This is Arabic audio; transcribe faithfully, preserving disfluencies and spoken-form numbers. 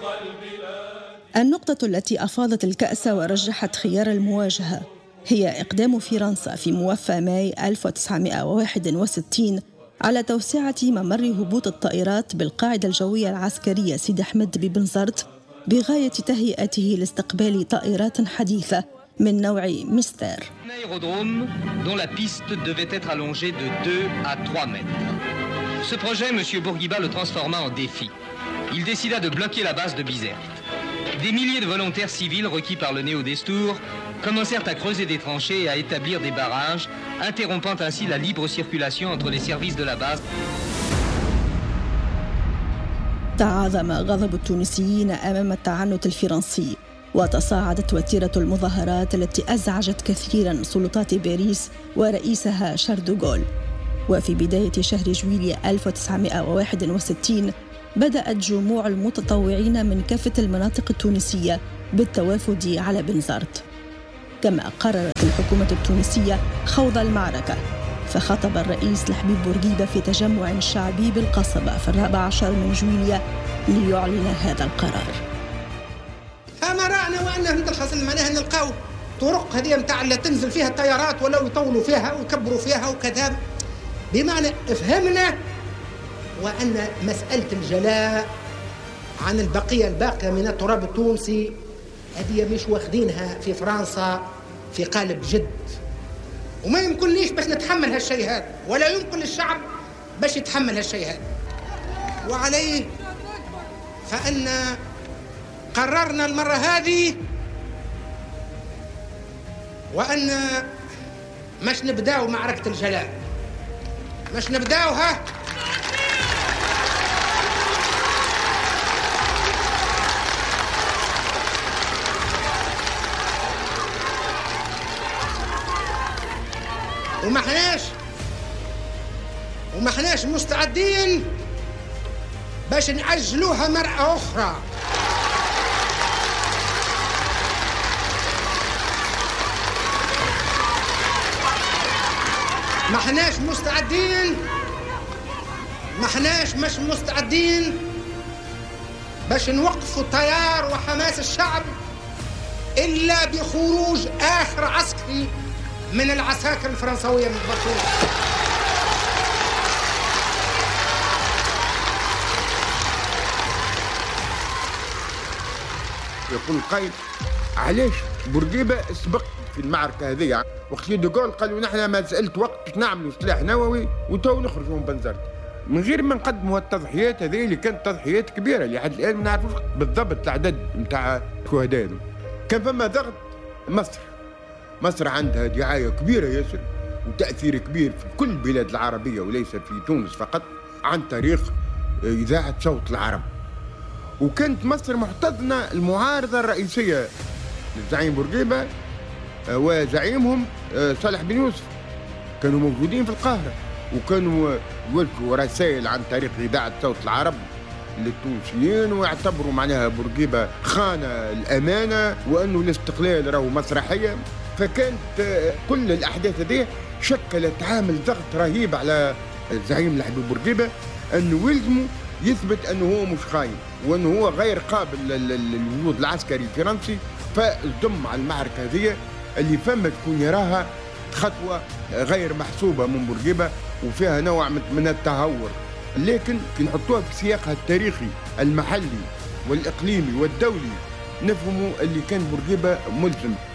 النقطة التي أفاضت الكأس ورجحت خيار المواجهة هي إقدام فرنسا في موفى ماي ألف وتسعمائة وواحد وستين على توسعة ممر هبوط الطائرات بالقاعدة الجوية العسكرية سيدي أحمد ببنزرت بغاية تهيئته لاستقبال طائرات حديثة من نوع ميستير. aérodrome dont la piste devait être allongée de deux à trois mètres. Ce projet, M. Bourguiba le transforma en défi. Il décida de bloquer la base de Bizerte. Des milliers de volontaires civils requis par le Néo-Destour commencèrent à creuser des tranchées et à établir des barrages, interrompant ainsi la libre circulation entre les services de la base. تعاظم غضب التونسيين أمام التعنت الفرنسي، وتصاعدت وتيرة المظاهرات التي أزعجت كثيراً سلطات باريس ورئيسها شارل دوغول. وفي بداية شهر جويلية ألف وتسعمائة وواحد وستين بدأت جموع المتطوعين من كافة المناطق التونسية بالتوافد على بنزرت. كما قررت الحكومة التونسية خوض المعركة، فخطب الرئيس لحبيب بورقيبة في تجمع شعبي بالقصبة في الرابع عشر من جويلية ليعلن هذا القرار. فما رأنا وأنهم الحصل معناها نلقاو طرق هذه متاع اللي تنزل فيها الطيارات ولو يطولوا فيها ويكبروا فيها وكذا، بمعنى فهمنا وأن مسألة الجلاء عن البقية الباقية من التراب التونسي هذه مش واخدينها في فرنسا في قالب جد، وما يمكن ليش باش نتحمل هالشيء هذا، ولا يمكن للشعب باش يتحمل هالشيء هذا. وعليه فأن قررنا المرة هذه وأن مش نبداو معركة الجلاء، مش نبداوها وما حناش وما حناش مستعدين باش نأجلوها مرة أخرى. ما حناش مستعدين ما حناش مش مستعدين باش نوقفوا التيار وحماس الشعب إلا بخروج آخر عسكري من العساكر الفرنسوية من برشلونة. يقول القائد علاش بورقيبة سبق في المعركة هذه؟ وقت اللي دوغول قالوا نحن مسألة وقت باش نعملوا سلاح نووي وتو نخرجوا من بنزرت من غير ما نقدموا التضحيات هذه اللي كانت تضحيات كبيرة لحد الآن ما نعرفوش بالضبط العدد نتاع الشهداء. كان فما ضغط مصر مصر عندها دعاية كبيرة ياسر وتأثير كبير في كل البلاد العربية وليس في تونس فقط عن طريق إذاعة صوت العرب، وكانت مصر محتضنة المعارضة الرئيسية للزعيم بورقيبة وزعيمهم صالح بن يوسف، كانوا موجودين في القاهرة وكانوا يوجهوا رسائل عن طريق إذاعة صوت العرب للتونسيين ويعتبروا معناها بورقيبة خان الأمانة وأنه الاستقلال راهو مسرحية. فكانت كل الأحداث هذه شكلت عامل ضغط رهيب على الزعيم لحبيب بورقيبة أنه يلزمه يثبت أنه هو مش خاين وأنه هو غير قابل للوجود العسكري الفرنسي. فالضم على المعركة هذه اللي فما تكون يراها خطوة غير محسوبة من بورقيبة وفيها نوع من التهور، لكن كي نحطوها في سياقها التاريخي المحلي والإقليمي والدولي نفهموا اللي كان بورقيبة ملزم